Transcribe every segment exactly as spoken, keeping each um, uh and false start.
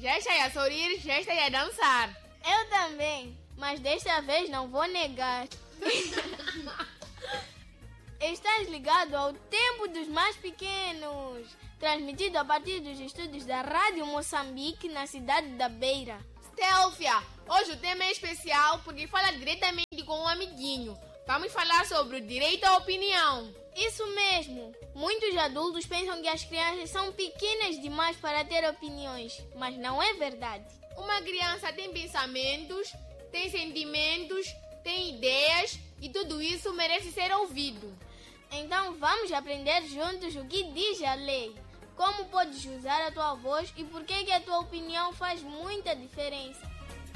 Já está a sorrir, já está a dançar. Eu também, mas desta vez não vou negar. Estás ligado ao Tempo dos Mais Pequenos, transmitido a partir dos estúdios da Rádio Moçambique, na cidade da Beira. Stélfia, hoje o tema é especial porque fala diretamente com um amiguinho. Vamos falar sobre o direito à opinião. Isso mesmo. Muitos adultos pensam que as crianças são pequenas demais para ter opiniões, mas não é verdade. Uma criança tem pensamentos, tem sentimentos, tem ideias e tudo isso merece ser ouvido. Então vamos aprender juntos o que diz a lei. Como podes usar a tua voz e por que que a tua opinião faz muita diferença.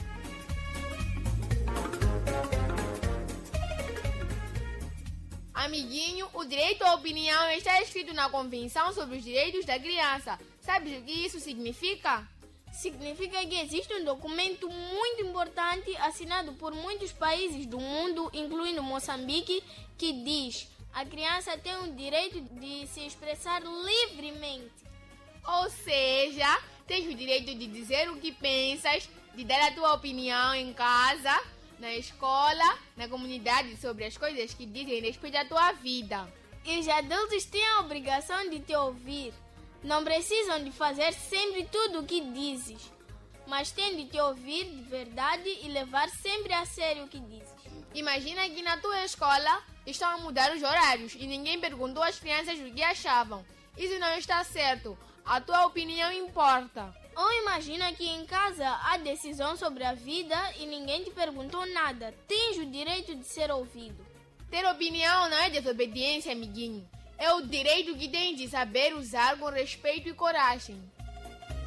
Amiguinho, o direito à opinião está escrito na Convenção sobre os Direitos da Criança. Sabes o que isso significa? Significa que existe um documento muito importante assinado por muitos países do mundo, incluindo Moçambique, que diz: a criança tem o direito de se expressar livremente. Ou seja, tens o direito de dizer o que pensas, de dar a tua opinião em casa, na escola, na comunidade sobre as coisas que dizem respeito à tua vida. E os adultos têm a obrigação de te ouvir. Não precisam de fazer sempre tudo o que dizes, mas têm de te ouvir de verdade e levar sempre a sério o que dizes. Imagina que na tua escola estão a mudar os horários e ninguém perguntou às crianças o que achavam. Isso não está certo. A tua opinião importa. Ou imagina que em casa há decisão sobre a vida e ninguém te perguntou nada. Tens o direito de ser ouvido. Ter opinião não é desobediência, amiguinho. É o direito que tens de saber usar com respeito e coragem.